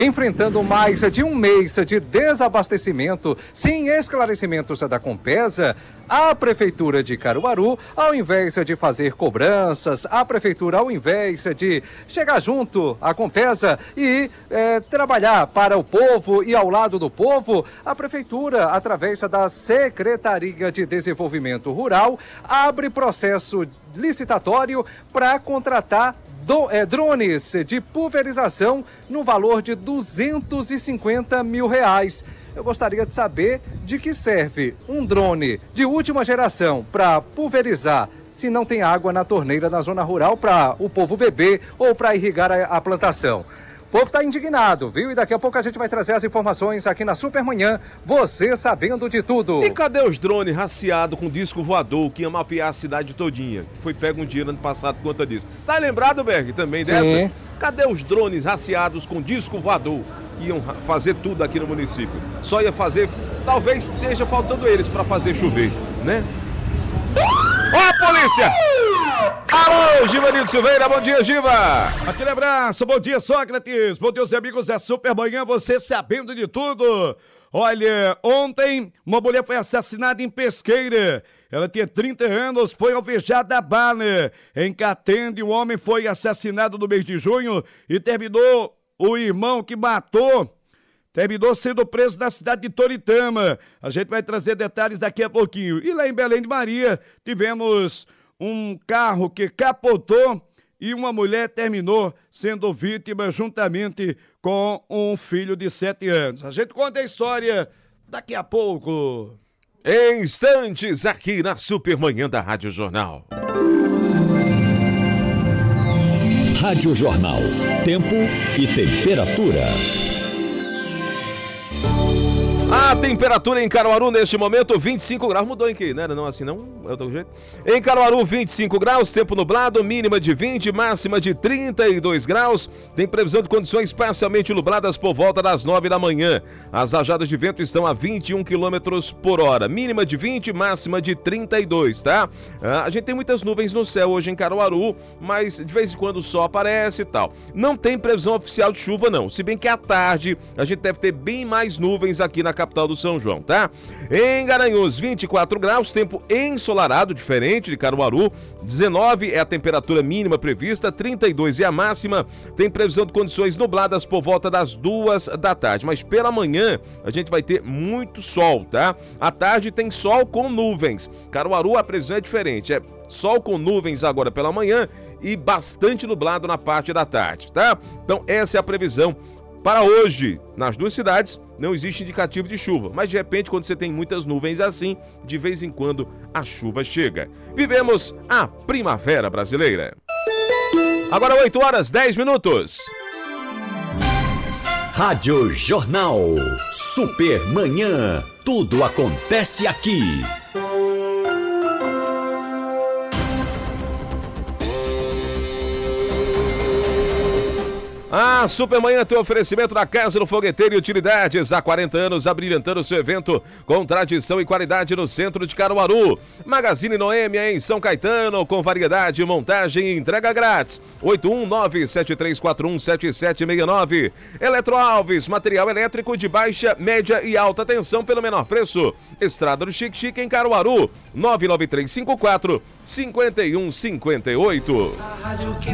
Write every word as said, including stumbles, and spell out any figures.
Enfrentando mais de um mês de desabastecimento sem esclarecimentos da Compesa, a Prefeitura de Caruaru, ao invés de fazer cobranças, a Prefeitura, ao invés de chegar junto à Compesa e é, trabalhar para o povo e ao lado do povo, a Prefeitura, através da Secretaria de Desenvolvimento Rural, abre processo licitatório para contratar Do, é, drones de pulverização no valor de duzentos e cinquenta mil reais. Eu gostaria de saber de que serve um drone de última geração para pulverizar se não tem água na torneira na zona rural para o povo beber ou para irrigar a, a plantação. O povo está indignado, viu? E daqui a pouco a gente vai trazer as informações aqui na Supermanhã, você sabendo de tudo. E cadê os drones raciados com disco voador que ia mapear a cidade todinha? Foi pego um dia ano passado por conta disso. Tá lembrado, Berg, também dessa? Sim. Cadê os drones raciados com disco voador que iam fazer tudo aqui no município? Só ia fazer, talvez esteja faltando eles para fazer chover, né? Ó a polícia! Alô, Givanildo Silveira, bom dia, Giva! Aquele abraço, bom dia, Sócrates, bom dia, os amigos da Supermanhã, você sabendo de tudo. Olha, ontem uma mulher foi assassinada em Pesqueira, ela tinha trinta anos, foi alvejada a bala. Em Catende, um homem foi assassinado no mês de junho e terminou, o irmão que matou, terminou sendo preso na cidade de Toritama. A gente vai trazer detalhes daqui a pouquinho. E lá em Belém de Maria, tivemos um carro que capotou e uma mulher terminou sendo vítima juntamente com um filho de sete anos. A gente conta a história daqui a pouco. Em instantes, aqui na Supermanhã da Rádio Jornal. Rádio Jornal. Tempo e temperatura. A temperatura em Caruaru neste momento, vinte e cinco graus. Mudou em que? Não era não assim não? É outro jeito? Em Caruaru, vinte e cinco graus, tempo nublado, mínima de vinte, máxima de trinta e dois graus. Tem previsão de condições parcialmente nubladas por volta das nove da manhã. As rajadas de vento estão a vinte e um quilômetros por hora. Mínima de vinte, máxima de trinta e dois, tá? Ah, a gente tem muitas nuvens no céu hoje em Caruaru, mas de vez em quando o sol aparece e tal. Não tem previsão oficial de chuva não, se bem que à tarde a gente deve ter bem mais nuvens aqui na capital do São João, tá? Em Garanhuns, vinte e quatro graus, tempo ensolarado, diferente de Caruaru. dezenove é a temperatura mínima prevista, trinta e dois é a máxima. Tem previsão de condições nubladas por volta das duas da tarde, mas pela manhã a gente vai ter muito sol, tá? À tarde tem sol com nuvens. Caruaru a previsão é diferente, é sol com nuvens agora pela manhã e bastante nublado na parte da tarde, tá? Então essa é a previsão para hoje. Nas duas cidades não existe indicativo de chuva, mas de repente quando você tem muitas nuvens assim, de vez em quando a chuva chega. Vivemos a primavera brasileira. Agora oito horas, dez minutos. Rádio Jornal. Supermanhã. Tudo acontece aqui. A Supermanhã tem oferecimento da Casa do Fogueteiro e Utilidades. Há quarenta anos, abrilhantando seu evento com tradição e qualidade no centro de Caruaru. Magazine Noêmia em São Caetano, com variedade, montagem e entrega grátis. oito um nove, sete três quatro um, sete sete seis nove. Eletro Alves, material elétrico de baixa, média e alta tensão pelo menor preço. Estrada do Chique Chique em Caruaru. nove nove três cinco quatro, cinco um cinco oito.